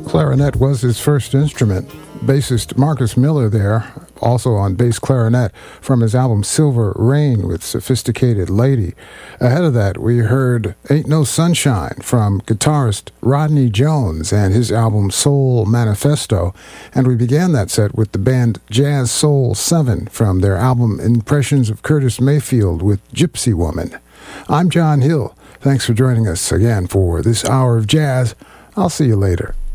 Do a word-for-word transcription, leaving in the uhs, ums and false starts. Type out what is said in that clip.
Clarinet was his first instrument. Bassist Marcus Miller there, also on bass clarinet, from his album Silver Rain with Sophisticated Lady. Ahead of that, we heard Ain't No Sunshine from guitarist Rodney Jones and his album Soul Manifesto. And we began that set with the band Jazz Soul seven from their album Impressions of Curtis Mayfield with Gypsy Woman. I'm John Hill. Thanks for joining us again for this hour of jazz. I'll see you later.